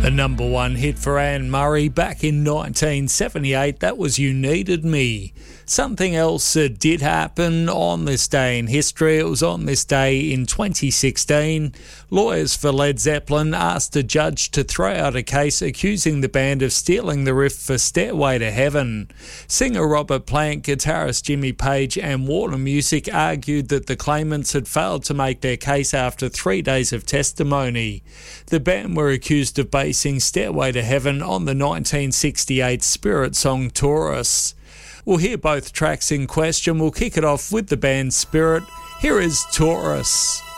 The number one hit for Anne Murray back in 1978, that was You Needed Me. Something else that did happen on this day in history. It was on this day in 2016. Lawyers for Led Zeppelin asked a judge to throw out a case accusing the band of stealing the riff for Stairway to Heaven. Singer Robert Plant, guitarist Jimmy Page and Warner Music argued that the claimants had failed to make their case after 3 days of testimony. The band were accused of basing Stairway to Heaven on the 1968 Spirit song Taurus. We'll hear both tracks in question. We'll kick it off with the band Spirit. Here is Taurus.